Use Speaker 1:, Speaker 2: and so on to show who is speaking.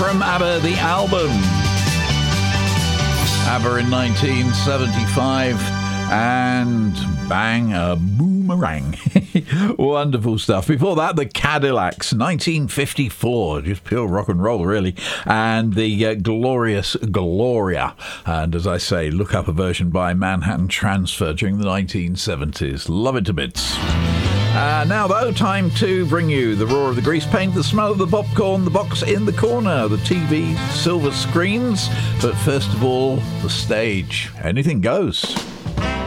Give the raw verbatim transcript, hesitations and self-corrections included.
Speaker 1: from ABBA, the album. ABBA in nineteen seventy-five, and bang, a boomerang. Wonderful stuff. Before that, the Cadillacs, nineteen fifty-four, just pure rock and roll, really. And the uh, glorious Gloria. And as I say, look up a version by Manhattan Transfer during the nineteen seventies. Love it to bits. Uh, now, though, time to bring you the roar of the grease paint, the smell of the popcorn, the box in the corner, the T V, silver screens. But first of all, the stage. Anything goes.